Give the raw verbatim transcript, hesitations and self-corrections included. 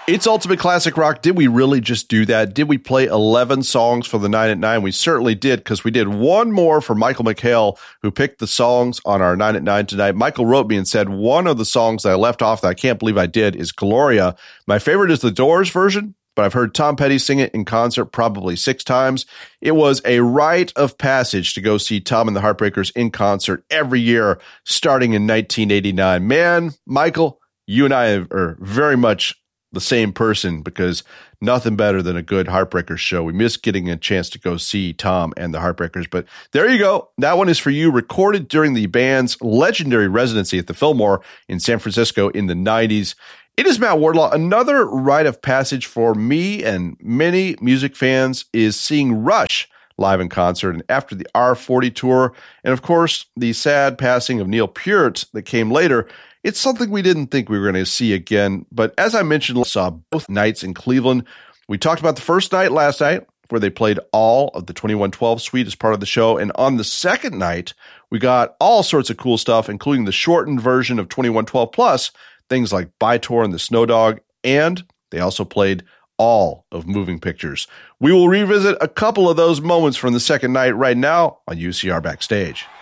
It's Ultimate Classic Rock. Did we really just do that? Did we play eleven songs for the nine at nine? We certainly did, because we did one more for Michael McHale, who picked the songs on our nine at nine tonight. Michael wrote me and said, one of the songs that I left off that I can't believe I did is Gloria. My favorite is the Doors version, but I've heard Tom Petty sing it in concert probably six times. It was a rite of passage to go see Tom and the Heartbreakers in concert every year, starting in nineteen eighty-nine. Man, Michael, you and I are very much the same person, because nothing better than a good Heartbreakers show. We miss getting a chance to go see Tom and the Heartbreakers, but there you go. That one is for you, recorded during the band's legendary residency at the Fillmore in San Francisco in the nineties. It is Matt Wardlaw. Another rite of passage for me and many music fans is seeing Rush live in concert, and after the R forty tour, and of course, the sad passing of Neil Peart that came later. It's something we didn't think we were going to see again, but as I mentioned, we saw both nights in Cleveland. We talked about the first night last night, where they played all of the twenty-one twelve suite as part of the show, and on the second night, we got all sorts of cool stuff, including the shortened version of twenty-one twelve Plus, things like By-Tor and the Snow Dog, and they also played all of Moving Pictures. We will revisit a couple of those moments from the second night right now on U C R Backstage.